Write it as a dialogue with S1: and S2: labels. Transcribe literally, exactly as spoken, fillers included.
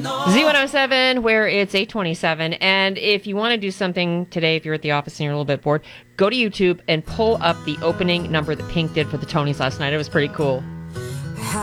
S1: Z one oh seven, where it's eight twenty-seven. And if you want to do something today, if you're at the office and you're a little bit bored, go to YouTube and pull up the opening number that Pink did for the Tonys last night. It was pretty cool.